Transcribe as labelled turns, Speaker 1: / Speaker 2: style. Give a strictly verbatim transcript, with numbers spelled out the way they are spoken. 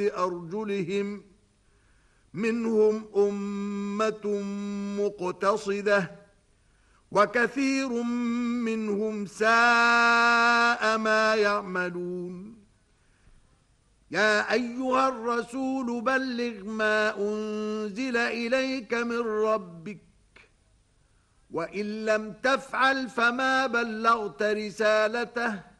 Speaker 1: بأرجلهم منهم أمة مقتصدة وكثير منهم ساء ما يعملون. يا أيها الرسول بلغ ما أنزل إليك من ربك وإن لم تفعل فما بلغت رسالته